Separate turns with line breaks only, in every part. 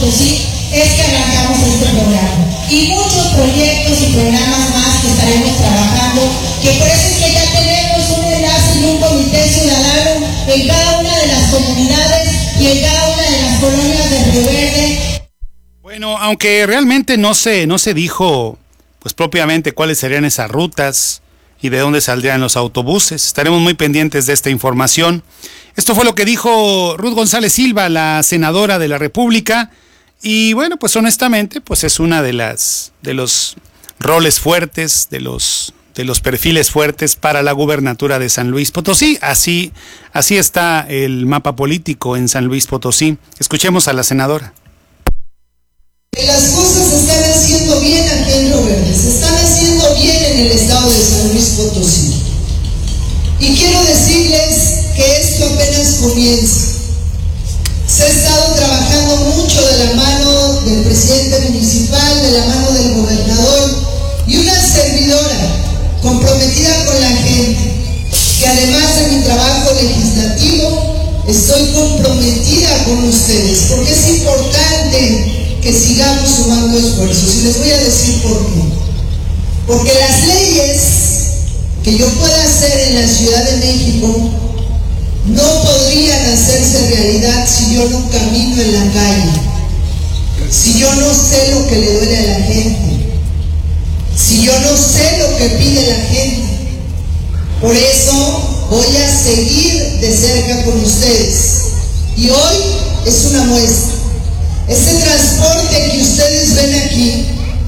Potosí es que arrancamos este programa. Y muchos proyectos y programas más que estaremos trabajando, que por eso es que ya tenemos un enlace y un comité ciudadano en cada una de las comunidades y en cada una de las colonias de Río Verde.
Bueno, aunque realmente no se dijo pues propiamente cuáles serían esas rutas y de dónde saldrían los autobuses, estaremos muy pendientes de esta información. Esto fue lo que dijo Ruth González Silva, la senadora de la República, y bueno, pues honestamente, pues es una de los roles fuertes, de los perfiles fuertes para la gubernatura de San Luis Potosí. Así está el mapa político en San Luis Potosí. Escuchemos a la senadora.
Las cosas se están haciendo bien aquí en Río Verde, se están haciendo bien en el estado de San Luis Potosí. Y quiero decirles que esto apenas comienza. Se ha estado trabajando mucho de la mano del presidente municipal, de la mano del gobernador y una servidora comprometida con la gente, que además de mi trabajo legislativo, estoy comprometida con ustedes, porque es importante que sigamos sumando esfuerzos. Y les voy a decir por qué. Porque las leyes que yo pueda hacer en la Ciudad de México no podrían hacerse realidad si yo no camino en la calle, si yo no sé lo que le duele a la gente, si yo no sé lo que pide la gente. Por eso voy a seguir de cerca con ustedes. Y hoy es una muestra. Este transporte que ustedes ven aquí,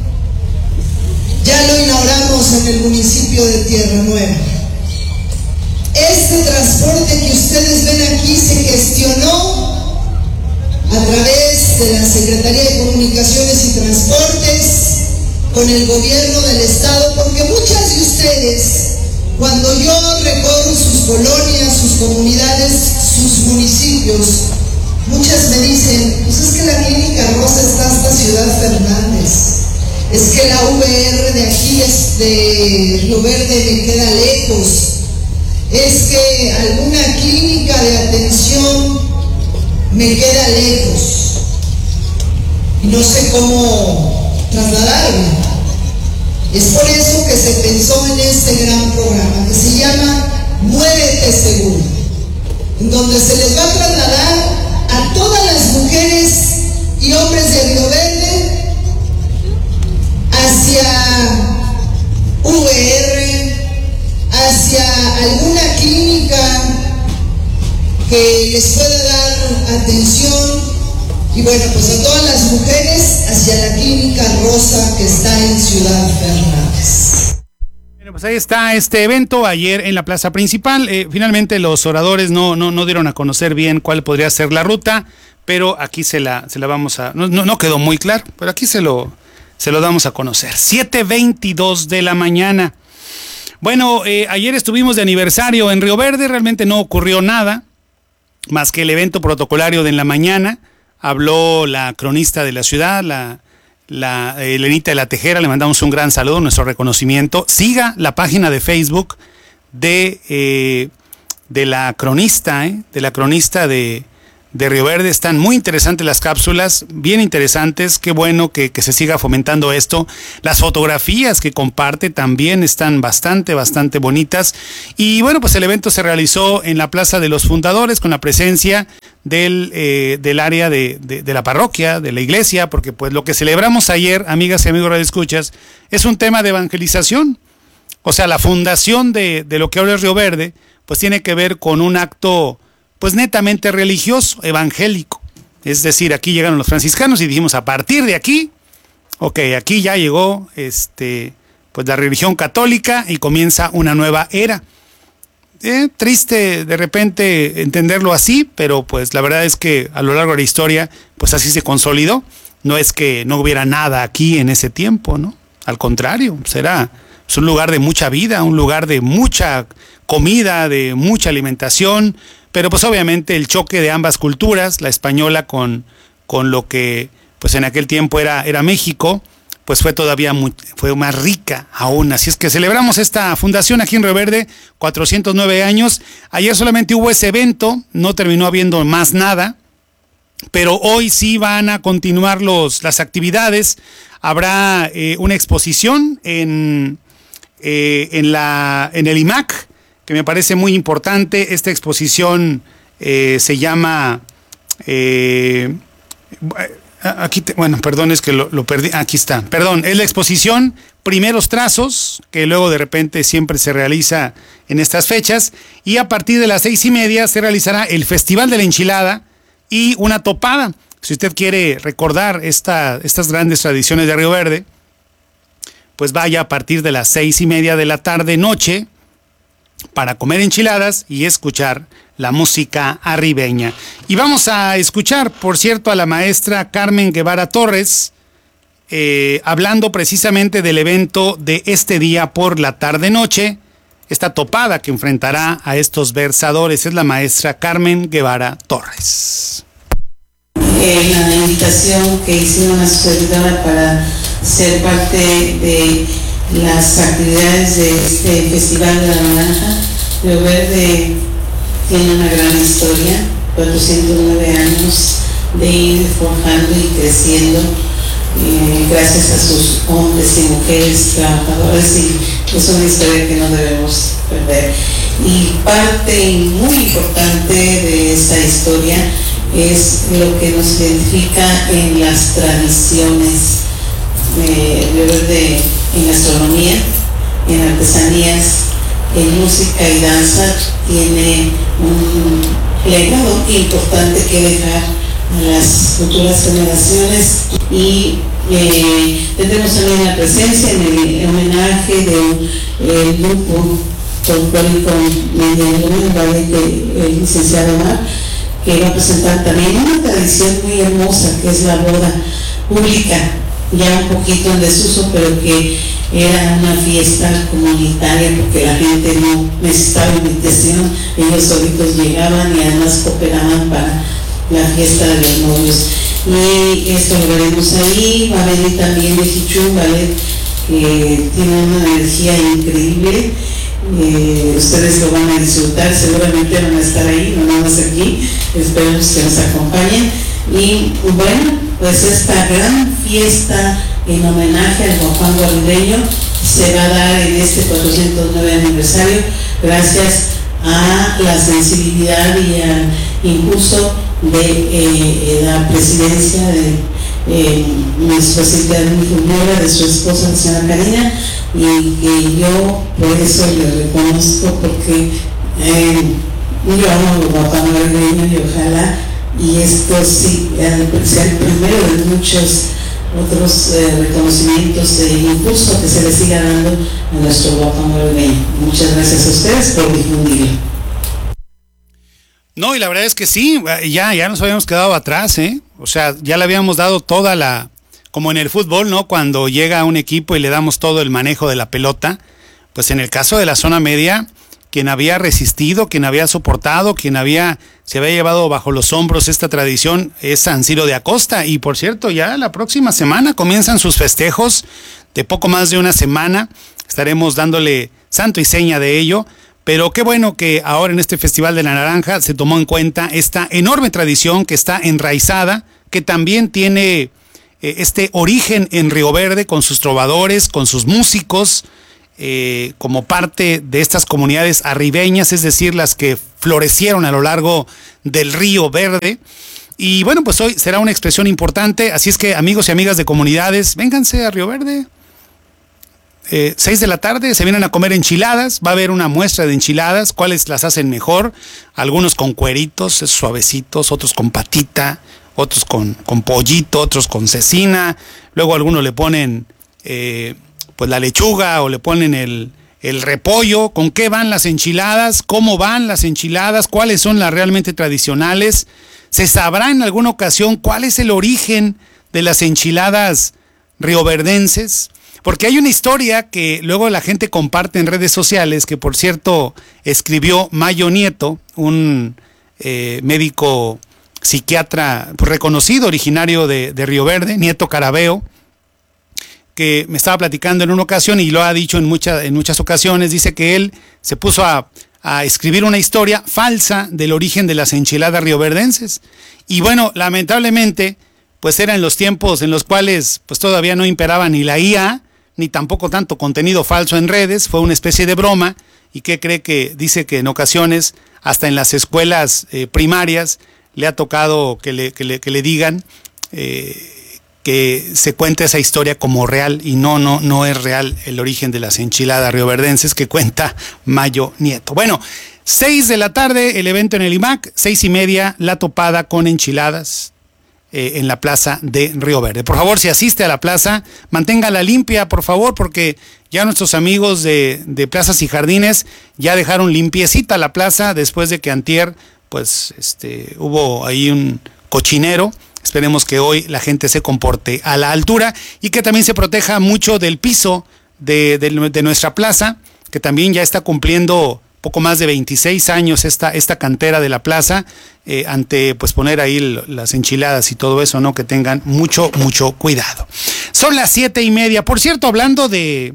ya lo inauguramos en el municipio de Tierra Nueva. Este transporte que ustedes ven aquí se gestionó a través de la Secretaría de Comunicaciones y Transportes con el gobierno del estado, porque muchas de ustedes, cuando yo recorro sus colonias, sus comunidades, sus municipios, muchas me dicen, pues es que la Clínica Rosa está hasta Ciudad Fernández, es que la VR de aquí, de Río Verde, me queda lejos, es que alguna clínica de atención me queda lejos y no sé cómo trasladarme. Es por eso que se pensó en este gran programa que se llama Muévete Seguro, en donde se les va a trasladar a todas las mujeres y hombres de Río Verde hacia VR, hacia alguna clínica que les pueda dar atención, y bueno, pues a todas las mujeres hacia la Clínica Rosa que está en Ciudad Fernández.
Bueno, pues ahí está este evento ayer en la plaza principal. Finalmente los oradores no dieron a conocer bien cuál podría ser la ruta, pero aquí se la vamos a... No quedó muy claro, pero aquí se lo damos a conocer. 7:22 de la mañana. Bueno, ayer estuvimos de aniversario en Río Verde, realmente no ocurrió nada, más que el evento protocolario de en la mañana. Habló la cronista de la ciudad, la Elenita de la Tejera, le mandamos un gran saludo, nuestro reconocimiento. Siga la página de Facebook de la cronista, de Río Verde. Están muy interesantes las cápsulas, bien interesantes. Qué bueno que se siga fomentando esto. Las fotografías que comparte también están bastante bonitas. Y bueno, pues el evento se realizó en la Plaza de los Fundadores con la presencia del área de la parroquia, de la iglesia, porque pues lo que celebramos ayer, amigas y amigos radioescuchas, es un tema de evangelización. O sea, la fundación de lo que ahora es Río Verde, pues tiene que ver con un acto pues netamente religioso, evangélico. Es decir, aquí llegaron los franciscanos y dijimos, a partir de aquí, aquí ya llegó pues la religión católica y comienza una nueva era. Triste de repente entenderlo así, pero pues la verdad es que a lo largo de la historia, pues así se consolidó. No es que no hubiera nada aquí en ese tiempo, ¿no? Al contrario, es un lugar de mucha vida, un lugar de mucha comida, de mucha alimentación, pero pues obviamente el choque de ambas culturas, la española con lo que pues en aquel tiempo era México, pues fue más rica aún. Así es que celebramos esta fundación aquí en Río Verde, 409 años. Ayer solamente hubo ese evento, no terminó habiendo más nada. pero hoy sí van a continuar las actividades. Habrá una exposición en el IMAC, que me parece muy importante. Esta exposición se llama... perdón, es que lo perdí. Aquí está. Perdón, es la exposición Primeros Trazos, que luego de repente siempre se realiza en estas fechas. Y a partir de las 6:30 se realizará el Festival de la Enchilada y una topada. Si usted quiere recordar estas grandes tradiciones de Río Verde, pues vaya a partir de las 6:30 de la tarde, noche, para comer enchiladas y escuchar la música arribeña. Y vamos a escuchar, por cierto, a la maestra Carmen Guevara Torres, hablando precisamente del evento de este día por la tarde-noche, esta topada que enfrentará a estos versadores. Es la maestra Carmen Guevara Torres.
La invitación que hicieron a su servidora para ser parte de las actividades de este Festival de la Naranja. Río Verde tiene una gran historia, 409 años de ir forjando y creciendo, gracias a sus hombres y mujeres trabajadores, y es una historia que no debemos perder. Y parte muy importante de esta historia es lo que nos identifica en las tradiciones Río Verde, en gastronomía, en artesanías, en música y danza. Tiene un legado importante que dejar a las futuras generaciones, y tendremos también la presencia en el homenaje del grupo folclórico mediano, el licenciado Mar, que va a presentar también una tradición muy hermosa, que es la boda pública, ya un poquito en desuso, pero que era una fiesta comunitaria, porque la gente no necesitaba invitación, ellos solitos llegaban y además cooperaban para la fiesta de los novios. Y esto lo veremos ahí. Va a venir también de Hichú Ballet, que tiene una energía increíble. Ustedes lo van a disfrutar, seguramente van a estar ahí, no nada más aquí. Esperemos que nos acompañen. Y bueno, pues esta gran fiesta en homenaje al guapango arribeño se va a dar en este 409 aniversario, gracias a la sensibilidad y al impulso de la presidencia de nuestra presidenta Juniora, de su esposa, la señora Karina, y que yo por eso le reconozco, porque yo amo el guapango arribeño, y ojalá y esto sí sea el primero de muchos otros reconocimientos e impulso que se le siga dando a nuestro guapango arribeño. Muchas gracias a ustedes por difundirlo.
No, y la verdad es que sí, ya nos habíamos quedado atrás, ¿eh? O sea, ya le habíamos dado toda como en el fútbol, ¿no? Cuando llega un equipo y le damos todo el manejo de la pelota, pues en el caso de la zona media, quien había resistido, quien había soportado, se había llevado bajo los hombros esta tradición es San Ciro de Acosta. Y por cierto, ya la próxima semana comienzan sus festejos de poco más de una semana. Estaremos dándole santo y seña de ello. Pero qué bueno que ahora en este Festival de la Naranja se tomó en cuenta esta enorme tradición que está enraizada, que también tiene este origen en Río Verde, con sus trovadores, con sus músicos, como parte de estas comunidades arribeñas, es decir, las que florecieron a lo largo del Río Verde. Y bueno, pues hoy será una expresión importante, así es que amigos y amigas de comunidades, vénganse a Río Verde. 6 de la tarde, se vienen a comer enchiladas, va a haber una muestra de enchiladas, cuáles las hacen mejor, algunos con cueritos, suavecitos, otros con patita, otros con pollito, otros con cecina, luego algunos le ponen pues la lechuga o le ponen el repollo. ¿Con qué van las enchiladas? ¿Cómo van las enchiladas? ¿Cuáles son las realmente tradicionales? ¿Se sabrá en alguna ocasión cuál es el origen de las enchiladas rioverdenses? Porque hay una historia que luego la gente comparte en redes sociales, que por cierto escribió Mayo Nieto, un médico psiquiatra reconocido, originario de Río Verde, Nieto Carabeo, que me estaba platicando en una ocasión y lo ha dicho en muchas ocasiones. Dice que él se puso a a escribir una historia falsa del origen de las enchiladas rioverdenses. Y bueno, lamentablemente, pues eran los tiempos en los cuales pues todavía no imperaba ni la IA, ni tampoco tanto contenido falso en redes. Fue una especie de broma. ¿Y qué cree? Que dice que en ocasiones, hasta en las escuelas primarias, le ha tocado que le digan que se cuente esa historia como real, y no es real el origen de las enchiladas rioverdenses que cuenta Mayo Nieto. Bueno, 6 de la tarde el evento en el IMAC, 6:30 la topada con enchiladas en la plaza de Río Verde. Por favor, si asiste a la plaza, manténgala limpia, por favor, porque ya nuestros amigos de Plazas y Jardines ya dejaron limpiecita la plaza después de que antier pues hubo ahí un cochinero. Esperemos que hoy la gente se comporte a la altura y que también se proteja mucho del piso de nuestra plaza, que también ya está cumpliendo poco más de 26 años esta cantera de la plaza, ante pues poner ahí las enchiladas y todo eso, ¿no? Que tengan mucho cuidado. Son las 7:30. Por cierto, hablando de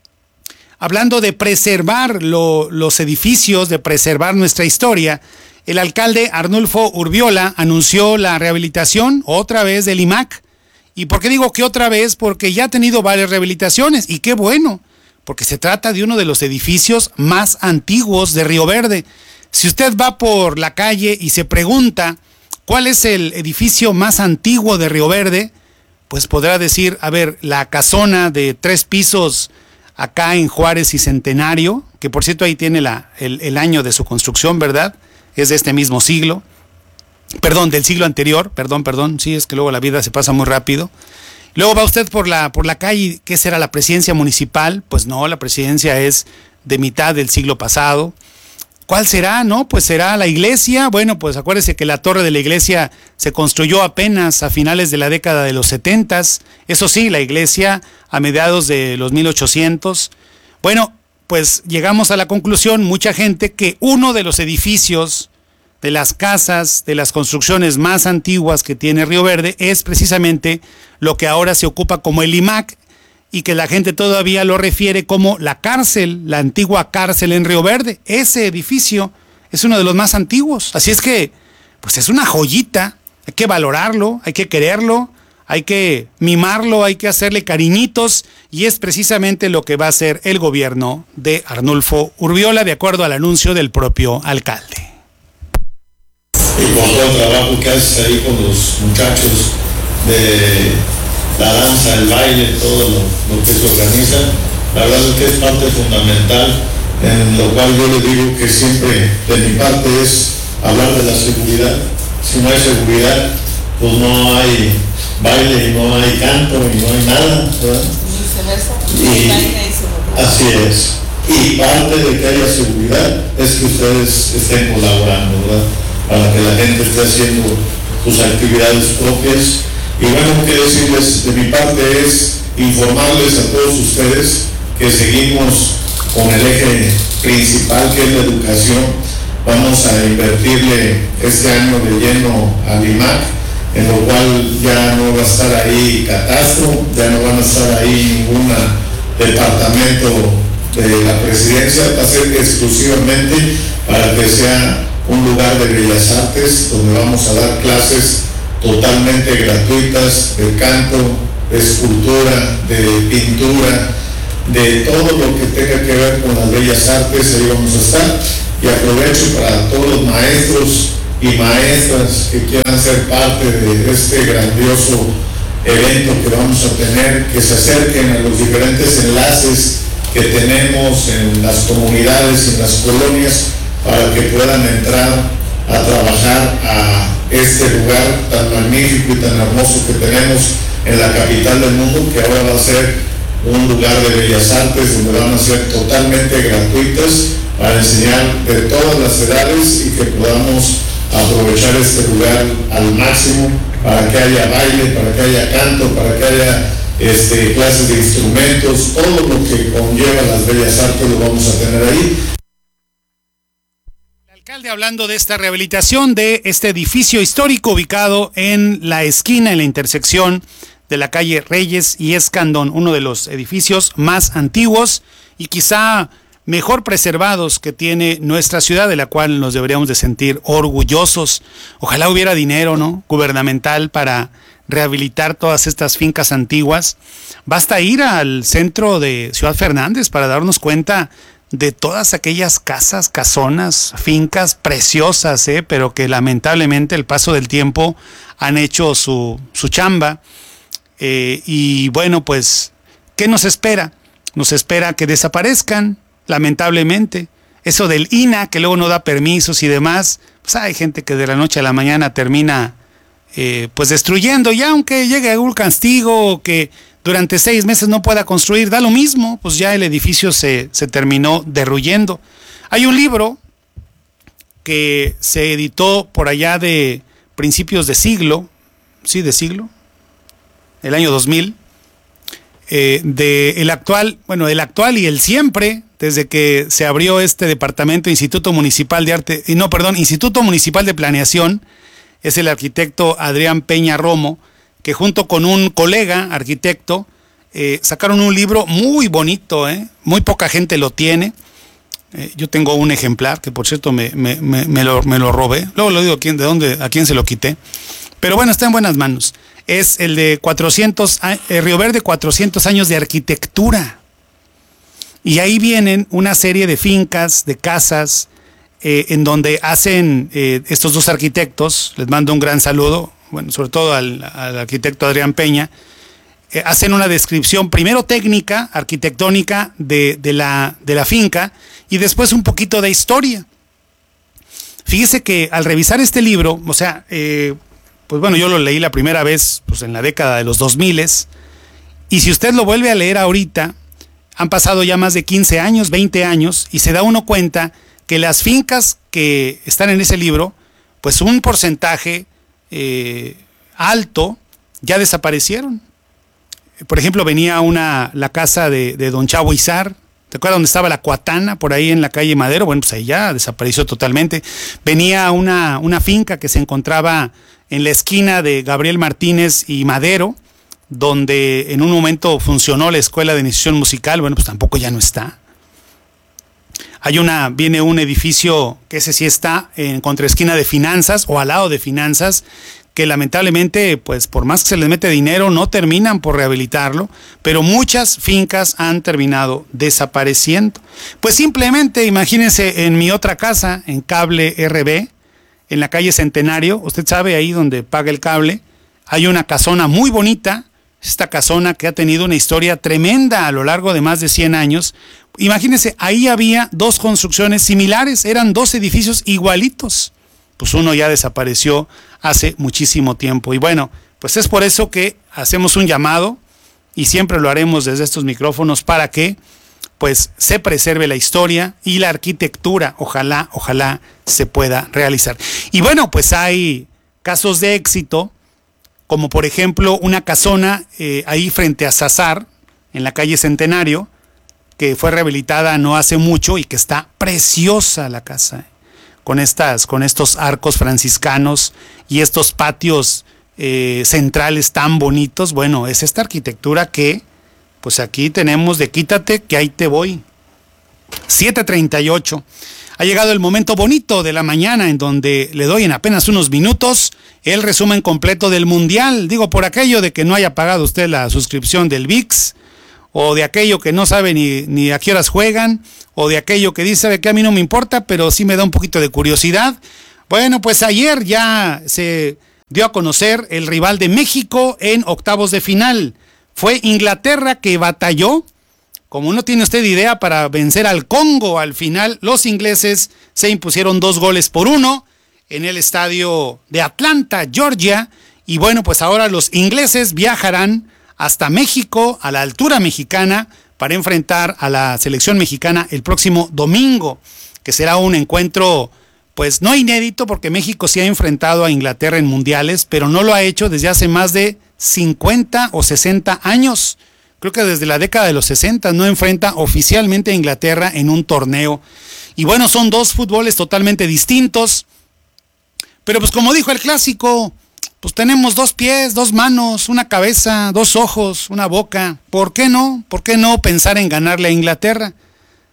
preservar los edificios, de preservar nuestra historia, el alcalde Arnulfo Urbiola anunció la rehabilitación otra vez del IMAC. ¿Y por qué digo que otra vez? Porque ya ha tenido varias rehabilitaciones, y qué bueno, porque se trata de uno de los edificios más antiguos de Río Verde. Si usted va por la calle y se pregunta cuál es el edificio más antiguo de Río Verde, pues podrá decir, a ver, la casona de 3 pisos acá en Juárez y Centenario, que por cierto ahí tiene el año de su construcción, ¿verdad? Es de este mismo siglo, del siglo anterior, perdón, sí, es que luego la vida se pasa muy rápido. Luego va usted por la calle, ¿qué será la presidencia municipal? Pues no, la presidencia es de mitad del siglo pasado. ¿Cuál será? No, pues será la iglesia. Bueno, pues acuérdese que la torre de la iglesia se construyó apenas a finales de la década de los 70s. Eso sí, la iglesia a mediados de los 1800. Bueno, pues llegamos a la conclusión, mucha gente, que uno de los edificios, de las casas, de las construcciones más antiguas que tiene Río Verde es precisamente lo que ahora se ocupa como el IMAC, y que la gente todavía lo refiere como la cárcel, la antigua cárcel en Río Verde. Ese edificio es uno de los más antiguos. Así es que, pues es una joyita, hay que valorarlo, hay que quererlo, hay que mimarlo, hay que hacerle cariñitos, y es precisamente lo que va a hacer el gobierno de Arnulfo Urbiola, de acuerdo al anuncio del propio alcalde.
Y con todo el trabajo que haces ahí con los muchachos de la danza, el baile, todo lo que se organiza, la verdad es que es parte fundamental, en lo cual yo les digo que siempre de mi parte es hablar de la seguridad. Si no hay seguridad, pues no hay baile, y no hay canto, y no hay nada, ¿verdad? Y así es. Y parte de que haya seguridad es que ustedes estén colaborando, ¿verdad? Para que la gente esté haciendo sus actividades propias. Y bueno, que decirles, de mi parte es informarles a todos ustedes que seguimos con el eje principal, que es la educación. Vamos a invertirle este año de lleno al IMAC, en lo cual ya no va a estar ahí catastro, ya no van a estar ahí ningún departamento de la presidencia, va a ser exclusivamente para que sea un lugar de bellas artes, donde vamos a dar clases totalmente gratuitas de canto, de escultura, de pintura, de todo lo que tenga que ver con las bellas artes. Ahí vamos a estar. Y aprovecho para todos los maestros y maestras que quieran ser parte de este grandioso evento que vamos a tener, que se acerquen a los diferentes enlaces que tenemos en las comunidades, en las colonias, para que puedan entrar a trabajar a este lugar tan magnífico y tan hermoso que tenemos en la capital del mundo, que ahora va a ser un lugar de bellas artes donde van a ser totalmente gratuitas para enseñar de todas las edades, y que podamos aprovechar este lugar al máximo para que haya baile, para que haya canto, para que haya clases de instrumentos, todo lo que conlleva las bellas artes lo vamos a tener ahí.
El alcalde hablando de esta rehabilitación de este edificio histórico ubicado en la esquina, en la intersección de la calle Reyes y Escandón, uno de los edificios más antiguos y quizá mejor preservados que tiene nuestra ciudad, de la cual nos deberíamos de sentir orgullosos. Ojalá hubiera dinero, ¿no?, gubernamental para rehabilitar todas estas fincas antiguas. Basta ir al centro de Ciudad Fernández para darnos cuenta de todas aquellas casas, casonas, fincas preciosas, pero que lamentablemente el paso del tiempo han hecho su chamba. Y bueno, pues, ¿qué nos espera? Nos espera que desaparezcan, lamentablemente. Eso del INAH, que luego no da permisos y demás, pues hay gente que de la noche a la mañana termina pues destruyendo, y aunque llegue algún castigo o que durante 6 meses no pueda construir, da lo mismo, pues ya el edificio se terminó derruyendo. Hay un libro que se editó por allá de principios de siglo, el año 2000, el actual y el siempre, desde que se abrió este departamento, Instituto Municipal de Planeación, es el arquitecto Adrián Peña Romo, que junto con un colega arquitecto sacaron un libro muy bonito, muy poca gente lo tiene. Yo tengo un ejemplar que, por cierto, me lo robé. Luego lo digo a quién se lo quité. Pero bueno, está en buenas manos. Es el de Río Verde, 400 años de arquitectura. Y ahí vienen una serie de fincas, de casas, en donde hacen estos dos arquitectos. Les mando un gran saludo, bueno, sobre todo al arquitecto Adrián Peña. Hacen una descripción primero técnica, arquitectónica de la finca, y después un poquito de historia. Fíjese que al revisar este libro, o sea, pues bueno, yo lo leí la primera vez pues en la década de los 2000, y si usted lo vuelve a leer ahorita, han pasado ya más de 15 años, 20 años, y se da uno cuenta que las fincas que están en ese libro, pues un porcentaje alto ya desaparecieron. Por ejemplo, venía la casa de don Chavo Izar. ¿Te acuerdas donde estaba la Cuatana? Por ahí en la calle Madero. Bueno, pues ahí ya desapareció totalmente. Venía una finca que se encontraba en la esquina de Gabriel Martínez y Madero, donde en un momento funcionó la Escuela de Iniciación Musical. Bueno, pues tampoco ya no está. Viene un edificio que ese sí está en contraesquina de Finanzas o al lado de Finanzas, que lamentablemente, pues por más que se les mete dinero, no terminan por rehabilitarlo, pero muchas fincas han terminado desapareciendo. Pues simplemente imagínense en mi otra casa, en Cable RB, en la calle Centenario, usted sabe, ahí donde paga el cable, hay una casona muy bonita, esta casona que ha tenido una historia tremenda a lo largo de más de 100 años. Imagínense, ahí había 2 construcciones similares, eran 2 edificios igualitos. Pues uno ya desapareció hace muchísimo tiempo. Y bueno, pues es por eso que hacemos un llamado, y siempre lo haremos desde estos micrófonos, para que pues se preserve la historia y la arquitectura. Ojalá se pueda realizar. Y bueno, pues hay casos de éxito, como por ejemplo una casona ahí frente a Sazar, en la calle Centenario, que fue rehabilitada no hace mucho y que está preciosa la casa, con estos arcos franciscanos y estos patios centrales tan bonitos. Bueno, es esta arquitectura que, pues aquí tenemos de quítate que ahí te voy. 7:38. Ha llegado el momento bonito de la mañana, en donde le doy en apenas unos minutos el resumen completo del Mundial. Digo, por aquello de que no haya pagado usted la suscripción del ViX, o de aquello que no sabe ni a qué horas juegan, o de aquello que dice que a mí no me importa, pero sí me da un poquito de curiosidad. Bueno, pues ayer ya se dio a conocer el rival de México en octavos de final. Fue Inglaterra, que batalló, como no tiene usted idea, para vencer al Congo. Al final los ingleses se impusieron 2-1 en el estadio de Atlanta, Georgia. Y bueno, pues ahora los ingleses viajarán hasta México, a la altura mexicana, para enfrentar a la selección mexicana el próximo domingo, que será un encuentro, pues no inédito, porque México sí ha enfrentado a Inglaterra en mundiales, pero no lo ha hecho desde hace más de 50 o 60 años. Creo que desde la década de los 60 no enfrenta oficialmente a Inglaterra en un torneo. Y bueno, son 2 fútboles totalmente distintos, pero pues como dijo el clásico, pues tenemos 2 pies, 2 manos, una cabeza, 2 ojos, una boca. ¿Por qué no? ¿Por qué no pensar en ganarle a Inglaterra?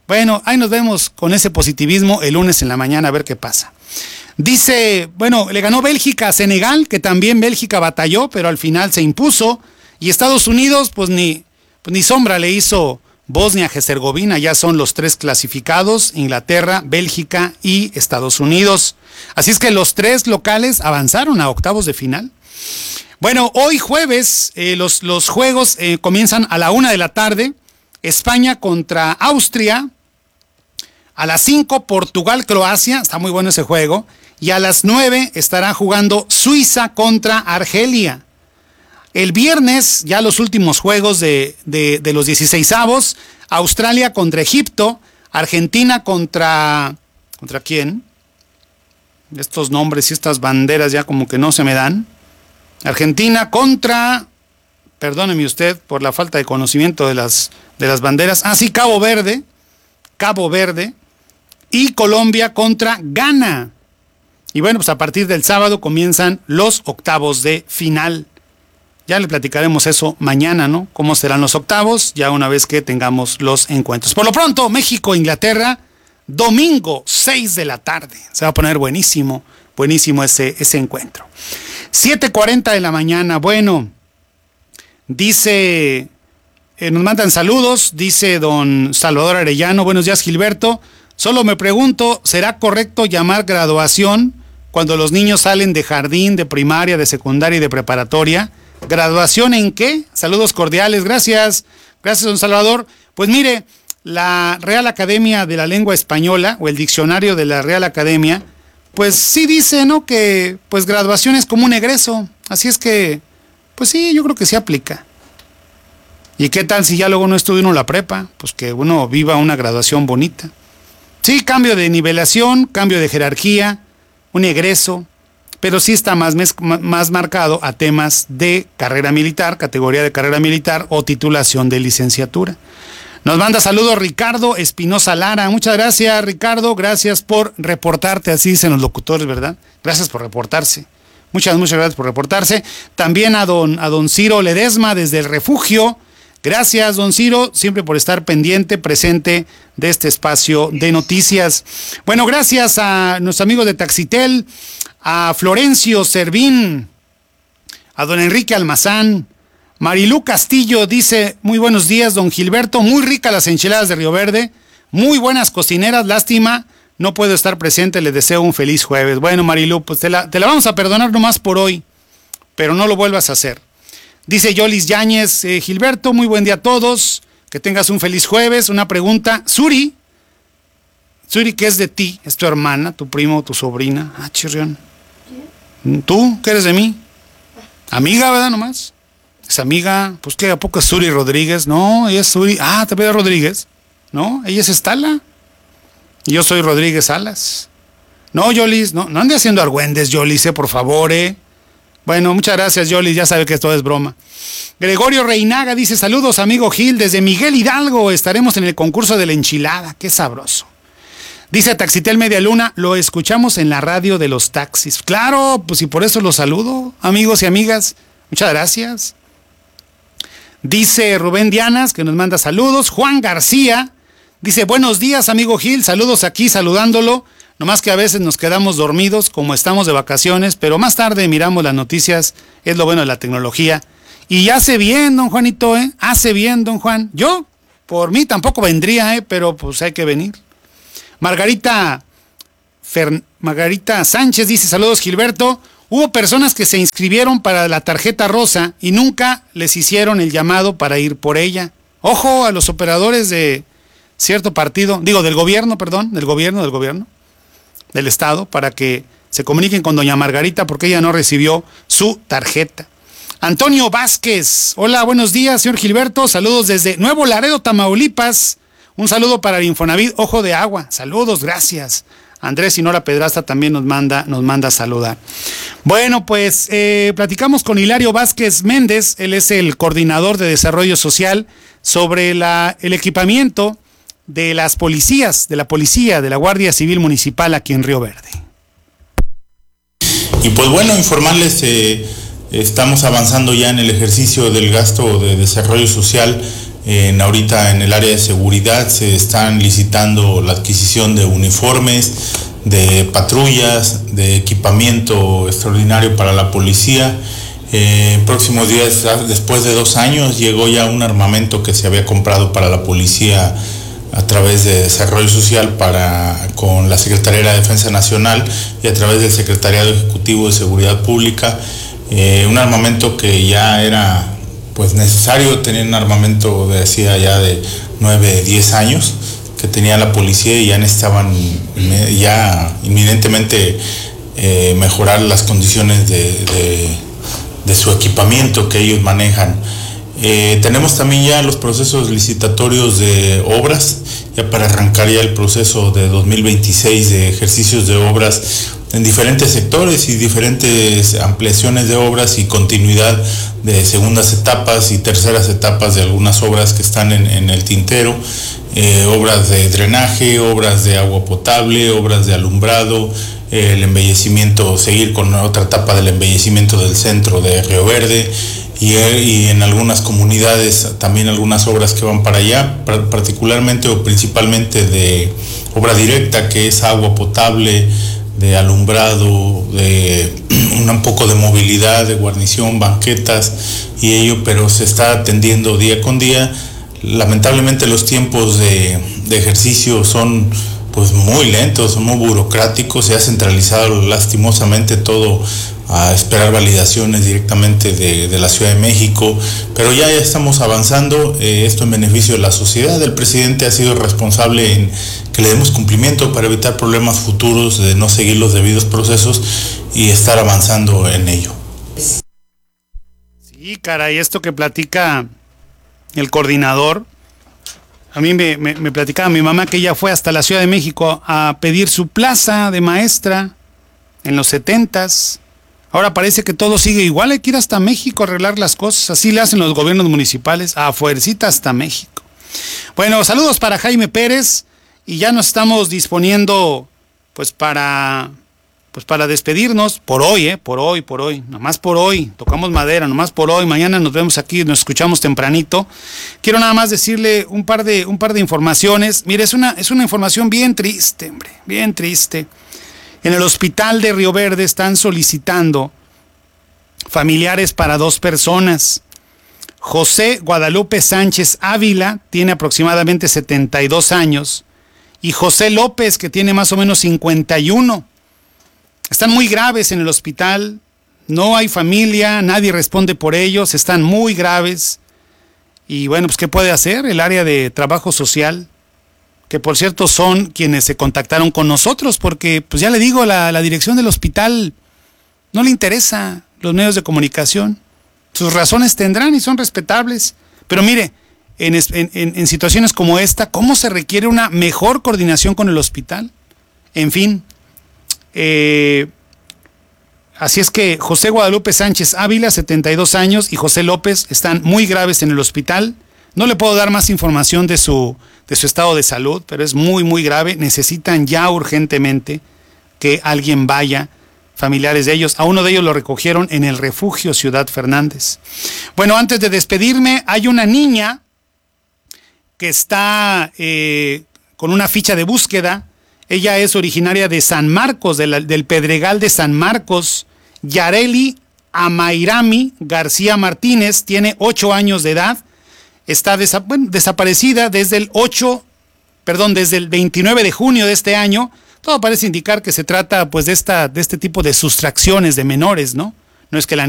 Bueno, ahí nos vemos con ese positivismo el lunes en la mañana a ver qué pasa. Dice, bueno, le ganó Bélgica a Senegal, que también Bélgica batalló, pero al final se impuso. Y Estados Unidos, pues ni sombra le hizo Bosnia-Herzegovina, ya son los 3 clasificados, Inglaterra, Bélgica y Estados Unidos. Así es que los 3 locales avanzaron a octavos de final. Bueno, hoy jueves los juegos comienzan a la 1 de la tarde, España contra Austria, a las 5 Portugal-Croacia, está muy bueno ese juego, y a las 9 estará jugando Suiza contra Argelia. El viernes, ya los últimos juegos de los 16avos, Australia contra Egipto, Argentina contra... ¿Contra quién? Estos nombres y estas banderas ya como que no se me dan. Argentina contra... Perdóneme usted por la falta de conocimiento de las banderas. Ah, sí, Cabo Verde. Y Colombia contra Ghana. Y bueno, pues a partir del sábado comienzan los octavos de final. Ya le platicaremos eso mañana, ¿no? Cómo serán los octavos, ya una vez que tengamos los encuentros. Por lo pronto, México-Inglaterra, domingo, 6 de la tarde. Se va a poner buenísimo ese encuentro. 7:40 de la mañana, bueno, dice, nos mandan saludos, dice don Salvador Arellano, buenos días Gilberto, solo me pregunto, ¿será correcto llamar graduación cuando los niños salen de jardín, de primaria, de secundaria y de preparatoria? ¿Graduación en qué? Saludos cordiales, gracias don Salvador. Pues mire, la Real Academia de la Lengua Española, o el diccionario de la Real Academia, pues sí dice, ¿no?, que pues graduación es como un egreso, así es que, pues sí, yo creo que sí aplica. ¿Y qué tal si ya luego no estudia uno la prepa? Pues que uno viva una graduación bonita. Sí, cambio de nivelación, cambio de jerarquía, un egreso, pero sí está más marcado a temas de carrera militar, categoría de carrera militar o titulación de licenciatura. Nos manda saludos Ricardo Espinosa Lara. Muchas gracias, Ricardo. Gracias por reportarte, así dicen los locutores, ¿verdad? Gracias por reportarse. Muchas gracias por reportarse. También a don Ciro Ledesma desde el refugio. Gracias, don Ciro, siempre por estar pendiente, presente de este espacio de noticias. Bueno, gracias a nuestros amigos de Taxitel, a Florencio Servín, a don Enrique Almazán. Marilú Castillo dice, muy buenos días, don Gilberto, muy ricas las enchiladas de Río Verde, muy buenas cocineras, lástima, no puedo estar presente, les deseo un feliz jueves. Bueno, Marilú, pues te la vamos a perdonar nomás por hoy, pero no lo vuelvas a hacer. Dice Yolis Yáñez, Gilberto, muy buen día a todos, que tengas un feliz jueves. Una pregunta, Suri, ¿qué es de ti? ¿Es tu hermana, tu primo, tu sobrina? Ah, chirrión. ¿Tú? ¿Qué eres de mí? Amiga, ¿verdad, nomás? Es amiga, pues ¿qué? ¿A poco es Suri Rodríguez? No, ella es Suri. Ah, ¿te veo Rodríguez? No, ella es Estala. Y yo soy Rodríguez Salas. No, Yolis, no ande haciendo argüendes, Yolis, por favor, Bueno, muchas gracias, Yolis, ya sabe que esto es broma. Gregorio Reinaga dice, saludos, amigo Gil, desde Miguel Hidalgo, estaremos en el concurso de la enchilada, qué sabroso. Dice Taxitel Media Luna, lo escuchamos en la radio de los taxis. Claro, pues y por eso los saludo, amigos y amigas, muchas gracias. Dice Rubén Dianas, que nos manda saludos. Juan García dice, buenos días, amigo Gil, saludos aquí, saludándolo. Nomás que a veces nos quedamos dormidos, como estamos de vacaciones, pero más tarde miramos las noticias, es lo bueno de la tecnología. Y hace bien, don Juanito, hace bien, don Juan. Yo, por mí, tampoco vendría, pero pues hay que venir. Margarita Sánchez dice, saludos, Gilberto. Hubo personas que se inscribieron para la tarjeta rosa y nunca les hicieron el llamado para ir por ella. Ojo a los operadores de cierto partido, del gobierno, del Estado, para que se comuniquen con doña Margarita porque ella no recibió su tarjeta. Antonio Vázquez, hola, buenos días, señor Gilberto, saludos desde Nuevo Laredo, Tamaulipas. Un saludo para el Infonavit Ojo de Agua, saludos, gracias. Andrés Sinora Pedraza también nos manda saludar. Bueno, pues platicamos con Hilario Vázquez Méndez, él es el coordinador de desarrollo social, sobre el equipamiento de las policías, de la Guardia Civil Municipal aquí en Río Verde.
Y pues bueno, informarles, estamos avanzando ya en el ejercicio del gasto de desarrollo social Ahorita en el área de seguridad se están licitando la adquisición de uniformes, de patrullas, de equipamiento extraordinario para la policía. En próximos días, después de 2 años, llegó ya un armamento que se había comprado para la policía a través de Desarrollo Social con la Secretaría de la Defensa Nacional y a través del Secretariado Ejecutivo de Seguridad Pública. Un armamento que ya era pues necesario, tener un armamento decía ya de 9, 10 años que tenía la policía y ya necesitaban ya inminentemente mejorar las condiciones de su equipamiento que ellos manejan. Tenemos también ya los procesos licitatorios de obras, ya para arrancar ya el proceso de 2026 de ejercicios de obras en diferentes sectores y diferentes ampliaciones de obras y continuidad de segundas etapas y terceras etapas de algunas obras que están en el tintero, obras de drenaje, obras de agua potable, obras de alumbrado, el embellecimiento, seguir con otra etapa del embellecimiento del centro de Río Verde y en algunas comunidades también algunas obras que van para allá, particularmente o principalmente de obra directa, que es agua potable, de alumbrado, de un poco de movilidad, de guarnición, banquetas y ello, pero se está atendiendo día con día. Lamentablemente los tiempos de ejercicio son pues muy lentos, son muy burocráticos, se ha centralizado lastimosamente todo a esperar validaciones directamente de la Ciudad de México, pero ya estamos avanzando, esto en beneficio de la sociedad. El presidente ha sido responsable en que le demos cumplimiento para evitar problemas futuros de no seguir los debidos procesos y estar avanzando en ello.
Sí, caray, esto que platica el coordinador, a mí me platicaba mi mamá que ella fue hasta la Ciudad de México a pedir su plaza de maestra en los 70s. Ahora parece que todo sigue igual, hay que ir hasta México a arreglar las cosas. Así le hacen los gobiernos municipales, a fuercita hasta México. Bueno, saludos para Jaime Pérez y ya nos estamos disponiendo pues para despedirnos por hoy, por hoy, nomás por hoy, tocamos madera, nomás por hoy. Mañana nos vemos aquí, nos escuchamos tempranito. Quiero nada más decirle un par de informaciones. Mire, es una información bien triste, hombre, bien triste. En el hospital de Río Verde están solicitando familiares para 2 personas. José Guadalupe Sánchez Ávila tiene aproximadamente 72 años y José López, que tiene más o menos 51. Están muy graves en el hospital, no hay familia, nadie responde por ellos, están muy graves. Y bueno, pues ¿qué puede hacer el área de trabajo social? Que por cierto son quienes se contactaron con nosotros, porque pues ya le digo, la dirección del hospital no le interesa los medios de comunicación. Sus razones tendrán y son respetables. Pero mire, en situaciones como esta, ¿cómo se requiere una mejor coordinación con el hospital? En fin, así es que José Guadalupe Sánchez Ávila, 72 años, y José López están muy graves en el hospital. No le puedo dar más información de su estado de salud, pero es muy, muy grave. Necesitan ya urgentemente que alguien vaya, familiares de ellos. A uno de ellos lo recogieron en el refugio Ciudad Fernández. Bueno, antes de despedirme, hay una niña que está con una ficha de búsqueda. Ella es originaria de San Marcos, del Pedregal de San Marcos. Yareli Amairami García Martínez, tiene 8 años de edad. Está desaparecida desde el 29 de junio de este año. Todo parece indicar que se trata pues de este tipo de sustracciones de menores, ¿no? No es que la